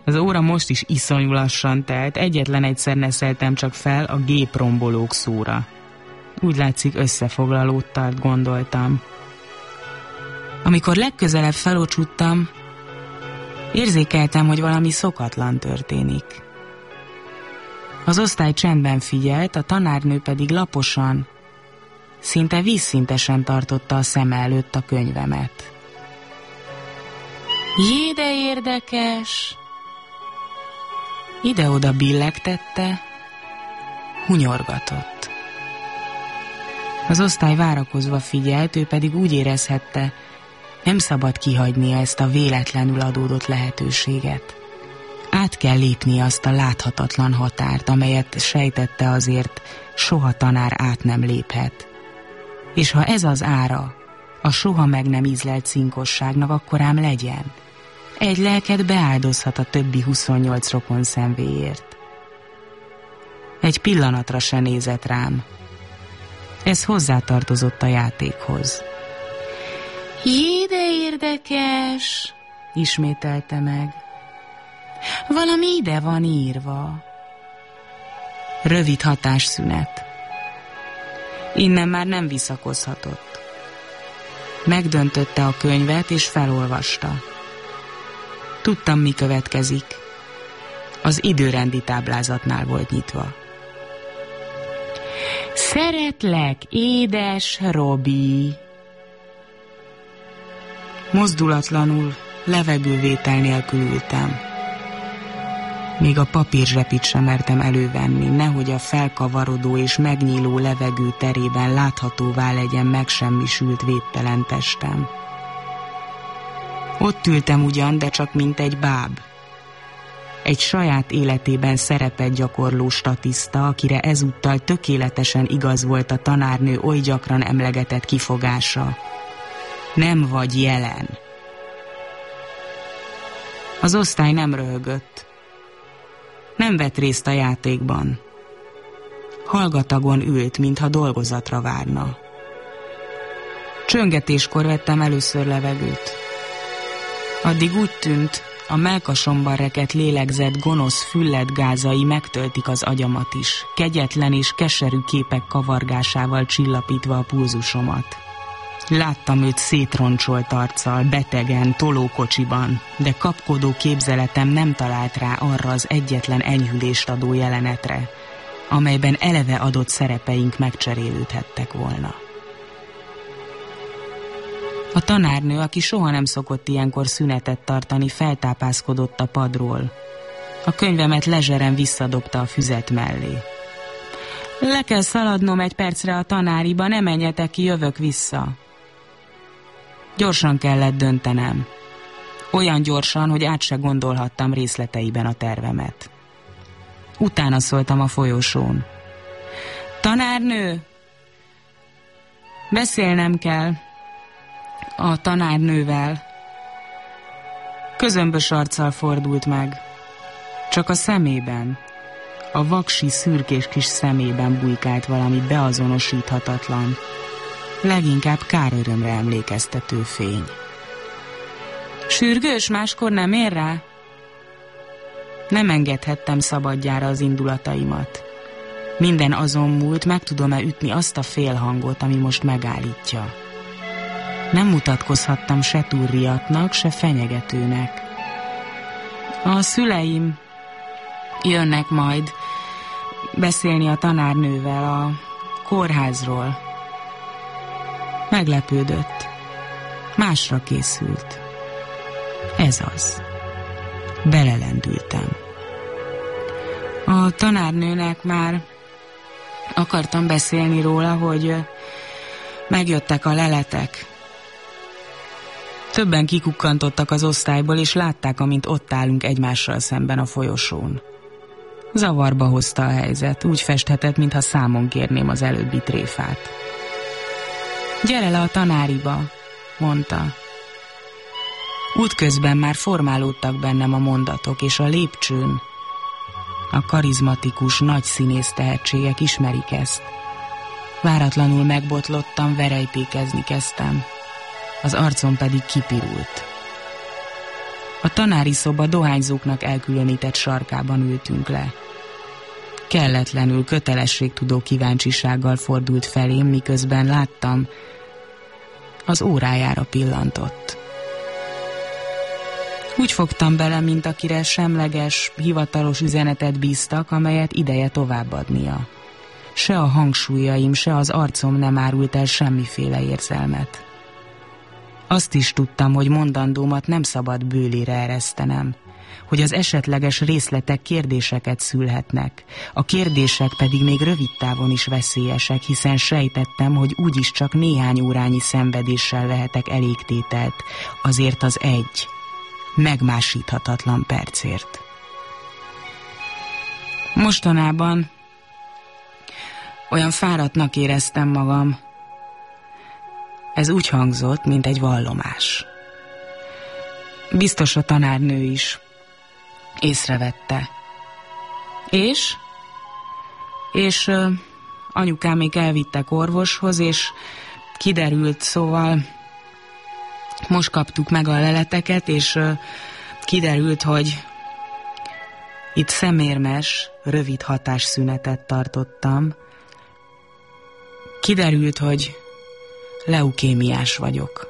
Az óra most is iszonyú lassan telt, egyetlen egyszer neszeltem csak fel a géprombolók szóra. Úgy látszik, összefoglalódtart, gondoltam. Amikor legközelebb felocsuttam, érzékeltem, hogy valami szokatlan történik. Az osztály csendben figyelt, a tanárnő pedig laposan, szinte vízszintesen tartotta a szeme előtt a könyvemet. Jé, de érdekes! Ide-oda billegtette, hunyorgatott. Az osztály várakozva figyelt, ő pedig úgy érezhette, nem szabad kihagynia ezt a véletlenül adódott lehetőséget. Át kell lépni azt a láthatatlan határt, amelyet sejtette azért soha tanár át nem léphet. És ha ez az ára a soha meg nem ízlelt cinkosságnak, akkor ám legyen. Egy lelket beáldozhat a többi 28 rokon szenvéért. Egy pillanatra se nézett rám. Ez hozzátartozott a játékhoz. Jé, de érdekes, ismételte meg. Valami ide van írva. Rövid hatásszünet. Innen már nem visszakozhatott. Megdöntötte a könyvet és felolvasta. Tudtam, mi következik. Az időrendi táblázatnál volt nyitva. Szeretlek, édes Robi. Mozdulatlanul, levegővétel nélkül ültem. Még a papírzsepit sem mertem elővenni, nehogy a felkavarodó és megnyíló levegő terében láthatóvá legyen megsemmisült védtelen testem. Ott ültem ugyan, de csak mint egy báb. Egy saját életében szerepet gyakorló statiszta, akire ezúttal tökéletesen igaz volt a tanárnő oly gyakran emlegetett kifogása. Nem vagy jelen. Az osztály nem röhögött. Nem vett részt a játékban. Hallgatagon ült, mintha dolgozatra várna. Csöngetéskor vettem először levegőt. Addig úgy tűnt, a mellkasomban rekedt lélegzett gonosz fülletgázai megtöltik az agyamat is, kegyetlen és keserű képek kavargásával csillapítva a pulzusomat. Láttam őt szétroncsolt arccal, betegen, tolókocsiban, de kapkodó képzeletem nem talált rá arra az egyetlen enyhülést adó jelenetre, amelyben eleve adott szerepeink megcserélődhettek volna. A tanárnő, aki soha nem szokott ilyenkor szünetet tartani, feltápászkodott a padról. A könyvemet lezseren visszadobta a füzet mellé. Le kell szaladnom egy percre a tanáriba, ne menjetek ki, jövök vissza. Gyorsan kellett döntenem. Olyan gyorsan, hogy át se gondolhattam részleteiben a tervemet. Utána szóltam a folyosón. Tanárnő! Beszélnem kell a tanárnővel. Közömbös arccal fordult meg. Csak a szemében, a vaksi szürkés kis szemében bujkált valami beazonosíthatatlan, leginkább kárörömre emlékeztető fény. Sürgős, máskor nem ér rá? Nem engedhettem szabadjára az indulataimat. Minden azon múlt, meg tudom-e ütni azt a félhangot, ami most megállítja. Nem mutatkozhattam se túl riadtnak, se fenyegetőnek. A szüleim jönnek majd beszélni a tanárnővel a kórházról. Meglepődött. Másra készült. Ez az. Belelendültem. A tanárnőnek már akartam beszélni róla, hogy megjöttek a leletek. Többen kikukkantottak az osztályból, és látták, amint ott állunk egymással szemben a folyosón. Zavarba hozta a helyzet, úgy festhetett, mintha számon kérném az előbbi tréfát. Gyere le a tanáriba, mondta. Útközben már formálódtak bennem a mondatok, és a lépcsőn a karizmatikus, nagy színész tehetségek ismerik ezt. Váratlanul megbotlottam, verejtékezni kezdtem. Az arcom pedig kipirult. A tanári szoba dohányzóknak elkülönített sarkában ültünk le. Kelletlenül, kötelességtudó kíváncsisággal fordult felém, miközben láttam, az órájára pillantott. Úgy fogtam bele, mint akire semleges, hivatalos üzenetet bíztak, amelyet ideje továbbadnia. Se a hangsúlyaim, se az arcom nem árult el semmiféle érzelmet. Azt is tudtam, hogy mondandómat nem szabad bőlére eresztenem, hogy az esetleges részletek kérdéseket szülhetnek, a kérdések pedig még rövid távon is veszélyesek, hiszen sejtettem, hogy úgyis csak néhány órányi szenvedéssel vehetek elégtételt azért az egy megmásíthatatlan percért. Mostanában olyan fáradtnak éreztem magam. Ez úgy hangzott, mint egy vallomás. Biztos a tanárnő is észrevette. És anyukámék elvittek orvoshoz, és kiderült, szóval most kaptuk meg a leleteket, és kiderült, hogy itt szemérmes, rövid hatásszünetet tartottam. Kiderült, hogy leukémiás vagyok.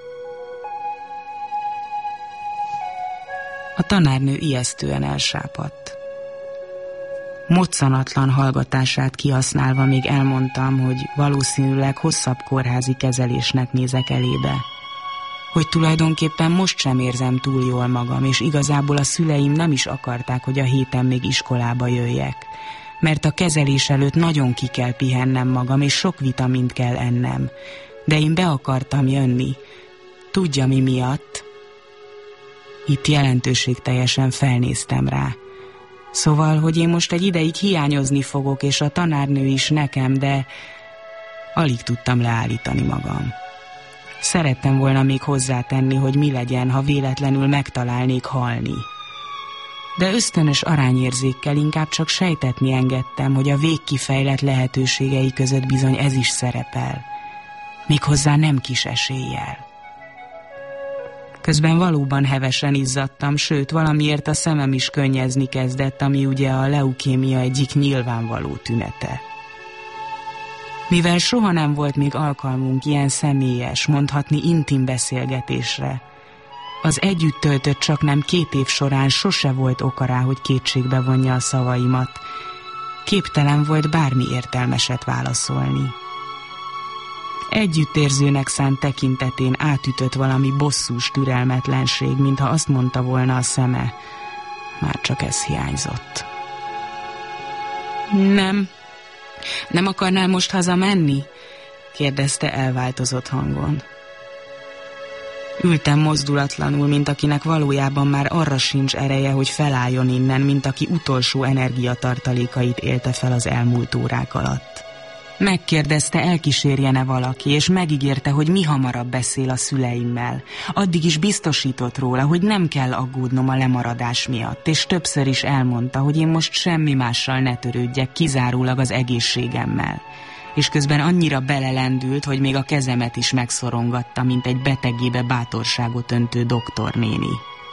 A tanárnő ijesztően elsápadt. Moccanatlan hallgatását kihasználva még elmondtam, hogy valószínűleg hosszabb kórházi kezelésnek nézek elébe. Hogy tulajdonképpen most sem érzem túl jól magam, és igazából a szüleim nem is akarták, hogy a héten még iskolába jöjjek. Mert a kezelés előtt nagyon ki kell pihennem magam, és sok vitamint kell ennem. De én be akartam jönni. Tudja, mi miatt? Itt jelentőségteljesen felnéztem rá. Szóval, hogy én most egy ideig hiányozni fogok, és a tanárnő is nekem, de alig tudtam leállítani magam. Szerettem volna még hozzátenni, hogy mi legyen, ha véletlenül megtalálnék halni. De ösztönös arányérzékkel inkább csak sejtetni engedtem, hogy a végkifejlett lehetőségei között bizony ez is szerepel. Méghozzá nem kis eséllyel. Közben valóban hevesen izzadtam, sőt, valamiért a szemem is könnyezni kezdett, ami ugye a leukémia egyik nyilvánvaló tünete. Mivel soha nem volt még alkalmunk ilyen személyes, mondhatni intim beszélgetésre, az együtt töltött csaknem 2 év során sose volt oka rá, hogy kétségbe vonja a szavaimat. Képtelen volt bármi értelmeset válaszolni. Együttérzőnek szánt tekintetén átütött valami bosszús türelmetlenség, mintha azt mondta volna a szeme. Már csak ez hiányzott. Nem akarnál most hazamenni? Kérdezte elváltozott hangon. Ültem mozdulatlanul, mint akinek valójában már arra sincs ereje, hogy felálljon innen, mint aki utolsó energiatartalékait élte fel az elmúlt órák alatt. Megkérdezte, elkísérjene valaki, és megígérte, hogy mi hamarabb beszél a szüleimmel. Addig is biztosított róla, hogy nem kell aggódnom a lemaradás miatt, és többször is elmondta, hogy én most semmi mással ne törődjek, kizárólag az egészségemmel. És közben annyira belelendült, hogy még a kezemet is megszorongatta, mint egy betegébe bátorságot öntő doktornéni.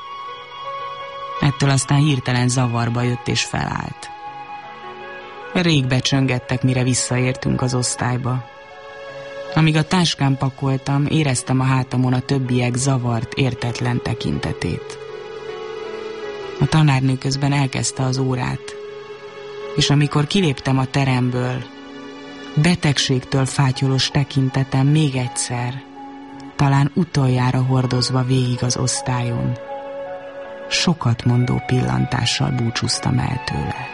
Ettől aztán hirtelen zavarba jött és felállt. Rég becsöngettek, mire visszaértünk az osztályba. Amíg a táskán pakoltam, éreztem a hátamon a többiek zavart, értetlen tekintetét. A tanárnő közben elkezdte az órát, és amikor kiléptem a teremből, betegségtől fátyolos tekintetem még egyszer, talán utoljára hordozva végig az osztályon, sokat mondó pillantással búcsúztam el tőle.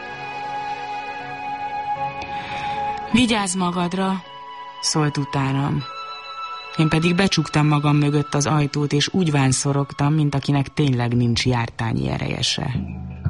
Vigyázz magadra, szólt utánam. Én pedig becsuktam magam mögött az ajtót, és úgy vánszorogtam, mint akinek tényleg nincs jártányi ereje se.